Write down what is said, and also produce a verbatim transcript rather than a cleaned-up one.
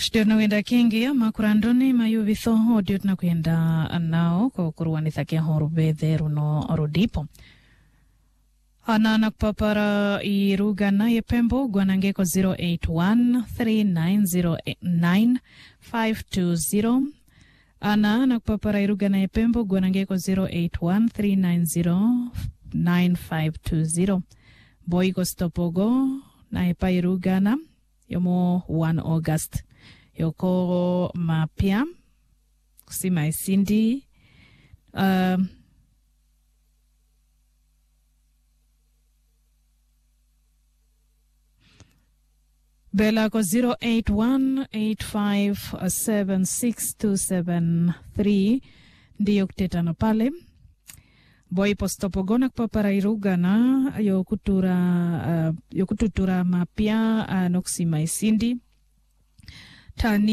Shterna wenda kingi ya makurandoni mayu vitho audio na kuenda nao kwa kuruwani thakia horubethe runo rudipo. Ana nakupapara iruga na yepembo guanangeko zero eight one three nine zero nine five two zero. Ana nakupapara iruga na yepembo guanangeko zero eight one three nine zero nine five two zero. Boy Gostopogo na epa iruga na yomo one August. Yoko mapia kusima isindi um, Bela ko zero eight one eight five seven six two seven three ndiyo kutetana pale. Boy Postopogona kupapara iruga na yokutura uh, yokututura mapia uh, nokusima isindi tani